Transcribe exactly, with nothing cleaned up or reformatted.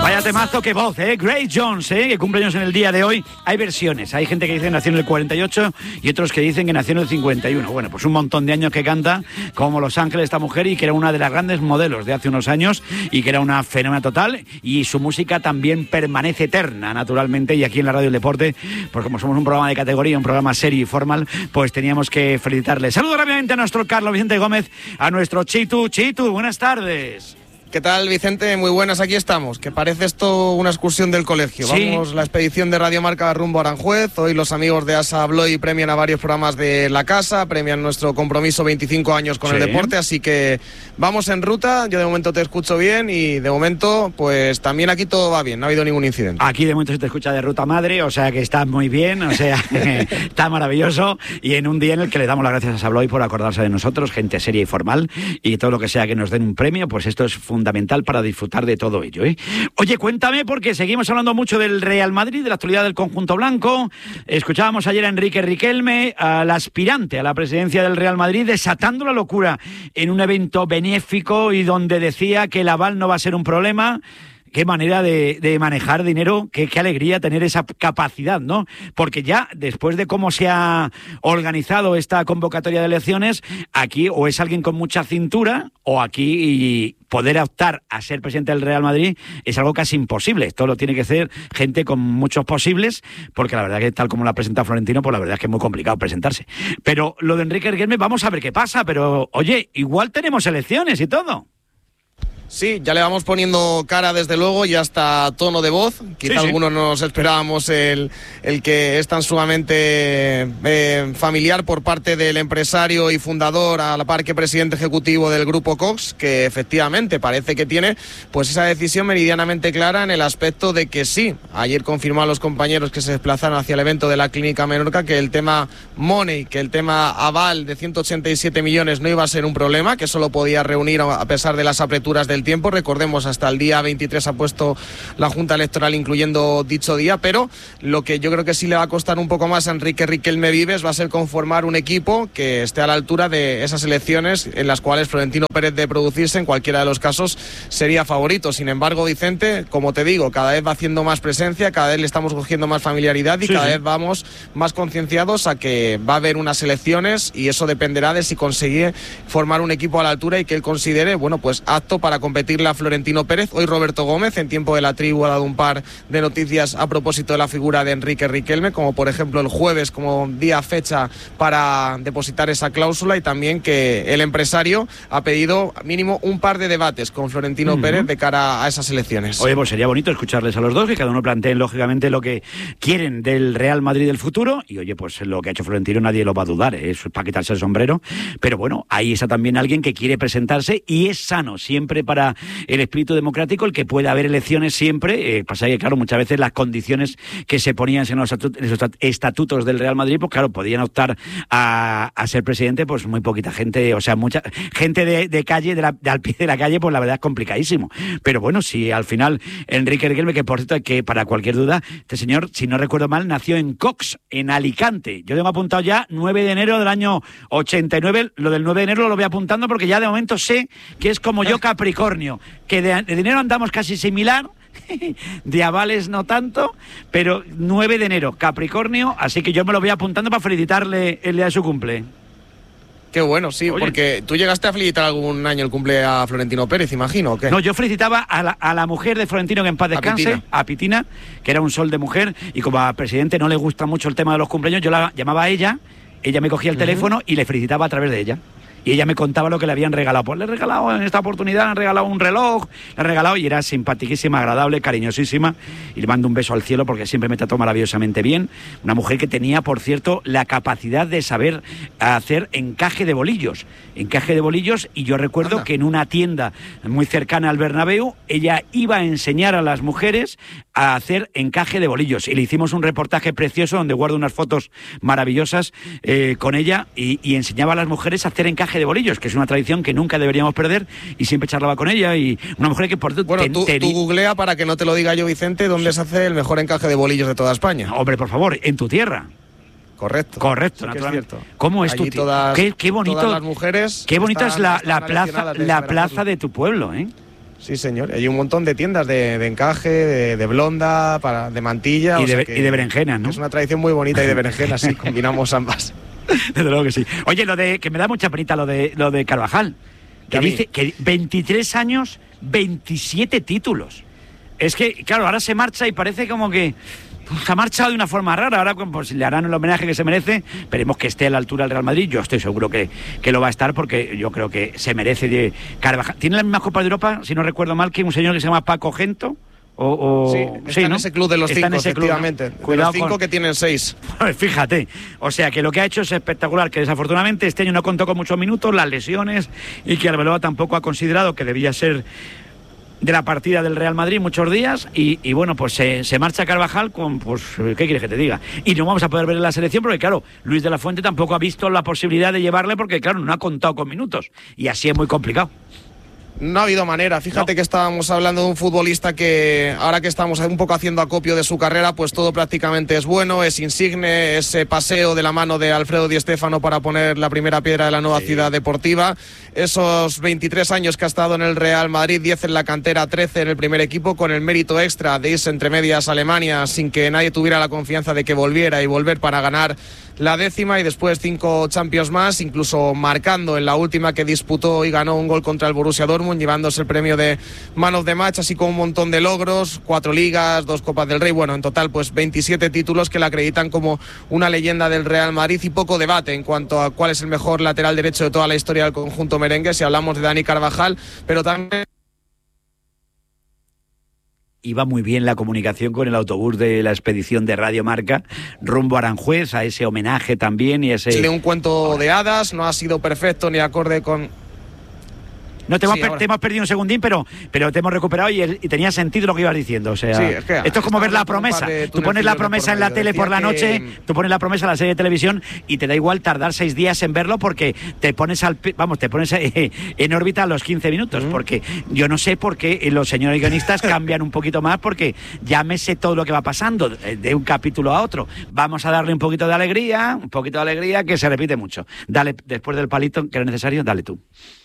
Vaya temazo, qué voz, ¿eh? Grace Jones, ¿eh? Que cumple años en el día de hoy. Hay versiones. Hay gente que dice que nació en el cuarenta y ocho y otros que dicen que nació en el cincuenta y uno. Bueno, pues un montón de años que canta como Los Ángeles esta mujer y que era una de las grandes modelos de hace unos años y que era una fenómena total. Y su música también permanece eterna, naturalmente. Y aquí en la Radio del Deporte, pues como somos un programa de categoría, un programa serio y formal, pues teníamos que felicitarle. Saludo rápidamente a nuestro Carlos Vicente Gómez, a nuestro Chitu. Chitu, buenas tardes. ¿Qué tal, Vicente? Muy buenas, aquí estamos. Que parece esto una excursión del colegio. Sí. Vamos, la expedición de Radio Marca rumbo a Aranjuez. Hoy los amigos de Asa Abloy premian a varios programas de la casa, premian nuestro compromiso veinticinco años con sí. el deporte, así que vamos en ruta. Yo de momento te escucho bien y de momento, pues también aquí todo va bien, no ha habido ningún incidente. Aquí de momento se te escucha de ruta madre, o sea que está muy bien, o sea, está maravilloso. Y en un día en el que le damos las gracias a Asa Abloy por acordarse de nosotros, gente seria y formal, y todo lo que sea que nos den un premio, pues esto es fundamental. fundamental para disfrutar de todo ello, ¿eh? Oye, cuéntame, porque seguimos hablando mucho del Real Madrid, de la actualidad del conjunto blanco. Escuchábamos ayer a Enrique Riquelme, al aspirante a la presidencia del Real Madrid, desatando la locura en un evento benéfico y donde decía que el aval no va a ser un problema. Qué manera de, de manejar dinero, qué, qué alegría tener esa capacidad, ¿no? Porque ya, después de cómo se ha organizado esta convocatoria de elecciones, aquí o es alguien con mucha cintura, o aquí poder optar a ser presidente del Real Madrid es algo casi imposible. Esto lo tiene que hacer gente con muchos posibles, porque la verdad que tal como lo ha presentado Florentino, pues la verdad es que es muy complicado presentarse. Pero lo de Enrique Riquelme, vamos a ver qué pasa, pero oye, igual tenemos elecciones y todo. Sí, ya le vamos poniendo cara desde luego y hasta tono de voz. Quizá sí, sí. algunos nos esperábamos el, el que es tan sumamente eh, familiar por parte del empresario y fundador, a la par que presidente ejecutivo del Grupo Cox, que efectivamente parece que tiene pues esa decisión meridianamente clara en el aspecto de que sí. Ayer confirmó a los compañeros que se desplazaron hacia el evento de la Clínica Menorca que el tema money, que el tema aval de ciento ochenta y siete millones no iba a ser un problema, que solo podía reunir a pesar de las apreturas del tiempo. Recordemos, hasta el día veintitrés ha puesto la Junta Electoral incluyendo dicho día, pero lo que yo creo que sí le va a costar un poco más a Enrique Riquelme Vives va a ser conformar un equipo que esté a la altura de esas elecciones en las cuales Florentino Pérez, de producirse en cualquiera de los casos, sería favorito. Sin embargo, Vicente, como te digo, cada vez va haciendo más presencia, cada vez le estamos cogiendo más familiaridad y sí, cada sí. vez vamos más concienciados a que va a haber unas elecciones y eso dependerá de si consigue formar un equipo a la altura y que él considere, bueno, pues apto para competirle a Florentino Pérez. Hoy Roberto Gómez, en Tiempo de la Tribu, ha dado un par de noticias a propósito de la figura de Enrique Riquelme, como por ejemplo el jueves como día fecha para depositar esa cláusula, y también que el empresario ha pedido mínimo un par de debates con Florentino uh-huh. Pérez de cara a esas elecciones. Oye, pues sería bonito escucharles a los dos, que cada uno planteen lógicamente lo que quieren del Real Madrid del futuro, y oye, pues lo que ha hecho Florentino nadie lo va a dudar, ¿eh? Eso es para quitarse el sombrero, pero bueno, ahí está también alguien que quiere presentarse y es sano siempre para el espíritu democrático el que pueda haber elecciones siempre. Eh, pasa que, claro, muchas veces las condiciones que se ponían en los estatutos del Real Madrid, pues claro, podían optar a, a ser presidente, pues muy poquita gente, o sea, mucha gente de, de calle, de, la, de al pie de la calle, pues la verdad es complicadísimo. Pero bueno, si al final Enrique Riquelme, que por cierto, que para cualquier duda, este señor, si no recuerdo mal, nació en Cox, en Alicante. Yo tengo apuntado ya nueve de enero del año ochenta y nueve, lo del nueve de enero lo voy apuntando porque ya de momento sé que es como yo, Capricornio, que de, de dinero andamos casi similar, de avales no tanto, pero nueve de enero, Capricornio, así que yo me lo voy apuntando para felicitarle el día de su cumple. Qué bueno, sí. Oye, porque tú llegaste a felicitar algún año el cumple a Florentino Pérez, imagino, ¿o qué? No, yo felicitaba a la, a la mujer de Florentino, que en paz descanse, a Pitina. a Pitina, que era un sol de mujer, y como a presidente no le gusta mucho el tema de los cumpleaños, yo la llamaba a ella, ella me cogía el uh-huh. teléfono y le felicitaba a través de ella. Y ella me contaba lo que le habían regalado. Pues le he regalado en esta oportunidad, le han regalado un reloj, le han regalado, y era simpaticísima, agradable, cariñosísima. Y le mando un beso al cielo porque siempre me trató maravillosamente bien. Una mujer que tenía, por cierto, la capacidad de saber hacer encaje de bolillos. Encaje de bolillos, y yo recuerdo Anda. que en una tienda muy cercana al Bernabéu, ella iba a enseñar a las mujeres a hacer encaje de bolillos. Y le hicimos un reportaje precioso donde guardo unas fotos maravillosas eh, con ella, y, y enseñaba a las mujeres a hacer encaje de bolillos, que es una tradición que nunca deberíamos perder, y siempre charlaba con ella, y una mujer que por bueno, tú, tú googlea, para que no te lo diga yo, Vicente, dónde sí. se hace el mejor encaje de bolillos de toda España. Hombre, por favor, en tu tierra. Correcto. Correcto, es cierto. ¿Cómo es Allí tu todas, qué, qué bonito, todas las mujeres qué bonito están, es la, la plaza, la plaza de tu pueblo, ¿eh? Sí, señor. Hay un montón de tiendas de, de encaje, de, de blonda, para, de mantilla. Y, o de, sea que, y de berenjenas, ¿no? Es una tradición muy bonita y de berenjenas, sí, combinamos ambas. Desde luego que sí. Oye, lo de que me da mucha penita lo de lo de Carvajal, que dice que veintitrés años, veintisiete títulos. Es que, claro, ahora se marcha y parece como que pues, se ha marchado de una forma rara. Ahora pues, le harán el homenaje que se merece. Esperemos que esté a la altura del Real Madrid. Yo estoy seguro que, que lo va a estar porque yo creo que se merece de Carvajal. Tiene las mismas Copas de Europa, si no recuerdo mal, que un señor que se llama Paco Gento. O, o... Sí, está sí, en ¿no? ese club de los está cinco, efectivamente. Club, ¿no? De Cuidado los cinco con... que tienen seis. Fíjate, o sea que lo que ha hecho es espectacular, que desafortunadamente este año no contó con muchos minutos, las lesiones, y que Arbeloa tampoco ha considerado que debía ser de la partida del Real Madrid muchos días, y, y bueno, pues se, se marcha Carvajal con, pues, ¿qué quieres que te diga? Y no vamos a poder ver en la selección porque, claro, Luis de la Fuente tampoco ha visto la posibilidad de llevarle porque, claro, no ha contado con minutos, y así es muy complicado. No ha habido manera. Fíjate no. que estábamos hablando de un futbolista que ahora que estamos un poco haciendo acopio de su carrera, pues todo prácticamente es bueno, es insigne, ese paseo de la mano de Alfredo Di Stéfano para poner la primera piedra de la nueva sí. ciudad deportiva. Esos veintitrés años que ha estado en el Real Madrid, diez en la cantera, trece en el primer equipo, con el mérito extra de irse entre medias a Alemania sin que nadie tuviera la confianza de que volviera y volver para ganar la décima, y después cinco Champions más, incluso marcando en la última que disputó y ganó un gol contra el Borussia Dortmund, llevándose el premio de Man of the Match, así como un montón de logros, cuatro ligas, dos Copas del Rey, bueno, en total pues veintisiete títulos que le acreditan como una leyenda del Real Madrid, y poco debate en cuanto a cuál es el mejor lateral derecho de toda la historia del conjunto merengue, si hablamos de Dani Carvajal, pero también... Iba muy bien la comunicación con el autobús de la expedición de Radio Marca rumbo a Aranjuez, a ese homenaje también y ese... Sí, de un cuento de hadas, no ha sido perfecto ni acorde con... No, te, sí, hemos, te hemos perdido un segundín, pero, pero te hemos recuperado y, el, y tenía sentido lo que ibas diciendo. O sea, sí, es que esto es como ver La Promesa. Tú pones La Promesa en la tele por la noche, que... tú pones La Promesa en la serie de televisión y te da igual tardar seis días en verlo porque te pones al, vamos, te pones en órbita a los quince minutos. Mm. Porque yo no sé por qué los señores guionistas cambian un poquito más, porque ya me sé todo lo que va pasando de un capítulo a otro. Vamos a darle un poquito de alegría, un poquito de alegría que se repite mucho. Dale, después del palito que era necesario, dale tú.